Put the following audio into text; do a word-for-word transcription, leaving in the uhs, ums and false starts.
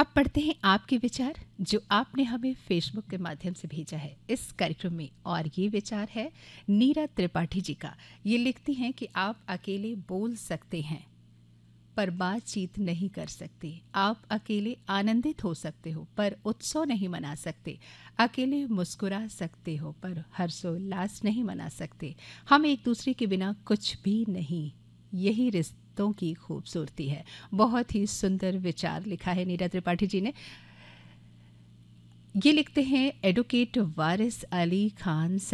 अब पढ़ते हैं आपके विचार जो आपने हमें फेसबुक के माध्यम से भेजा है इस कार्यक्रम में। और ये विचार है नीरा त्रिपाठी जी का। ये लिखती हैं कि आप अकेले बोल सकते हैं पर बातचीत नहीं कर सकते। आप अकेले आनंदित हो सकते हो पर उत्सव नहीं मना सकते। अकेले मुस्कुरा सकते हो पर हर्षोल्लास नहीं मना सकते। हम एक दूसरे के बिना कुछ भी नहीं। यही रिश्तों की खूबसूरती है। बहुत ही सुंदर विचार लिखा है नीरा त्रिपाठी जी ने। ये लिखते हैं एडवोकेट वारिस अली खान